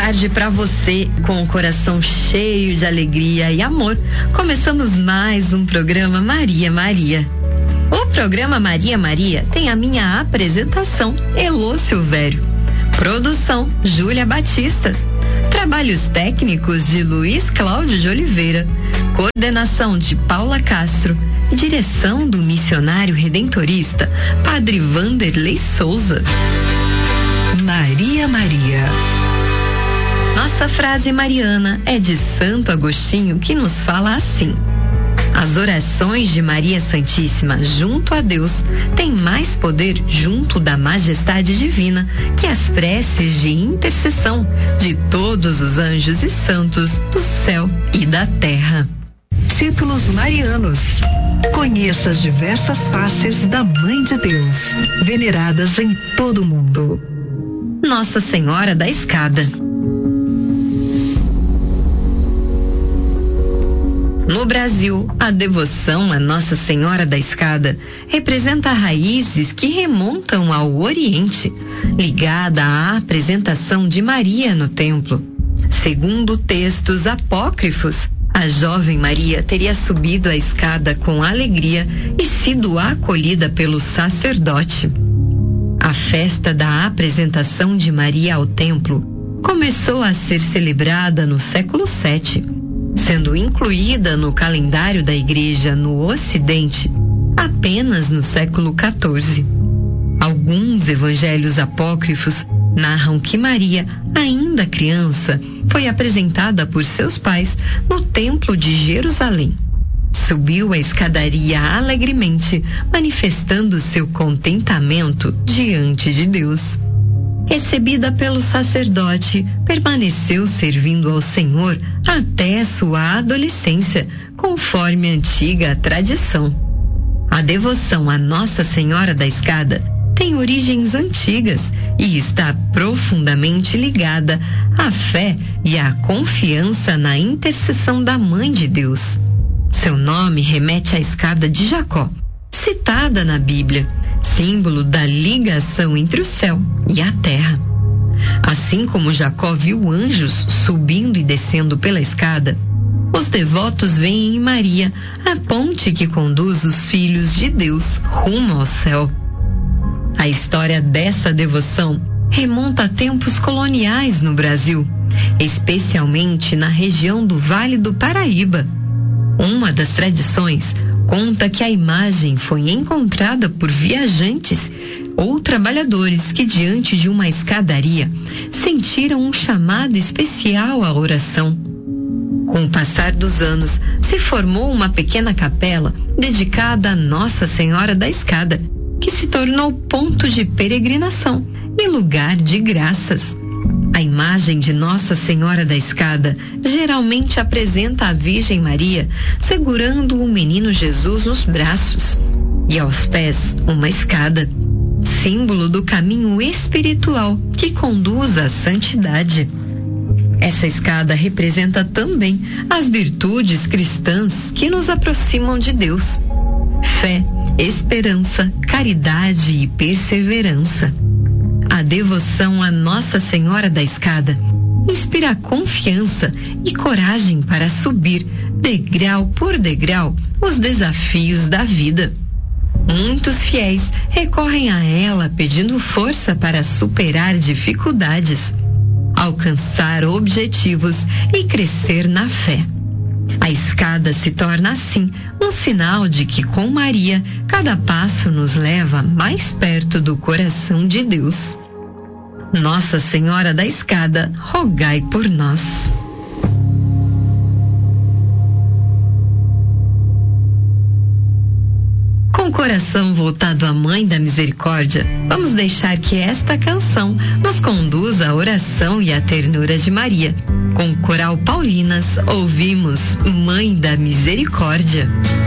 tarde para você, com o coração cheio de alegria e amor. Começamos mais um programa Maria Maria. O programa Maria Maria tem a minha apresentação, Elô Silvério. Produção, Júlia Batista. Trabalhos técnicos de Luiz Cláudio de Oliveira. Coordenação de Paula Castro. Direção do missionário redentorista, Padre Vanderlei Souza. Maria Maria. Nossa frase mariana é de Santo Agostinho, que nos fala assim: as orações de Maria Santíssima junto a Deus têm mais poder junto da majestade divina que as preces de intercessão de todos os anjos e santos do céu e da terra. Títulos marianos. Conheça as diversas faces da Mãe de Deus, veneradas em todo o mundo. Nossa Senhora da Escada. No Brasil, a devoção a Nossa Senhora da Escada representa raízes que remontam ao Oriente, ligada à apresentação de Maria no templo. Segundo textos apócrifos, a jovem Maria teria subido a escada com alegria e sido acolhida pelo sacerdote. A festa da apresentação de Maria ao templo começou a ser celebrada no século VII, sendo incluída no calendário da Igreja no Ocidente apenas no século XIV. Alguns evangelhos apócrifos narram que Maria, ainda criança, foi apresentada por seus pais no Templo de Jerusalém. Subiu a escadaria alegremente, manifestando seu contentamento diante de Deus. Recebida pelo sacerdote, permaneceu servindo ao Senhor até sua adolescência, conforme a antiga tradição. A devoção a Nossa Senhora da Escada tem origens antigas e está profundamente ligada à fé e à confiança na intercessão da Mãe de Deus. Seu nome remete à escada de Jacó, citada na Bíblia, símbolo da ligação entre o céu e a terra. Assim como Jacó viu anjos subindo e descendo pela escada, os devotos veem em Maria a ponte que conduz os filhos de Deus rumo ao céu. A história dessa devoção remonta a tempos coloniais no Brasil, especialmente na região do Vale do Paraíba. Uma das tradições conta que a imagem foi encontrada por viajantes ou trabalhadores que, diante de uma escadaria, sentiram um chamado especial à oração. Com o passar dos anos, se formou uma pequena capela dedicada a Nossa Senhora da Escada, que se tornou ponto de peregrinação e lugar de graças. A imagem de Nossa Senhora da Escada geralmente apresenta a Virgem Maria segurando o menino Jesus nos braços e aos pés uma escada, símbolo do caminho espiritual que conduz à santidade. Essa escada representa também as virtudes cristãs que nos aproximam de Deus: fé, esperança, caridade e perseverança. A devoção a Nossa Senhora da Escada inspira confiança e coragem para subir, degrau por degrau, os desafios da vida. Muitos fiéis recorrem a ela pedindo força para superar dificuldades, alcançar objetivos e crescer na fé. A escada se torna assim um sinal de que, com Maria, cada passo nos leva mais perto do coração de Deus. Nossa Senhora da Escada, rogai por nós. Com o coração voltado à Mãe da Misericórdia, vamos deixar que esta canção nos conduza à oração e à ternura de Maria. Com o Coral Paulinas, ouvimos Mãe da Misericórdia.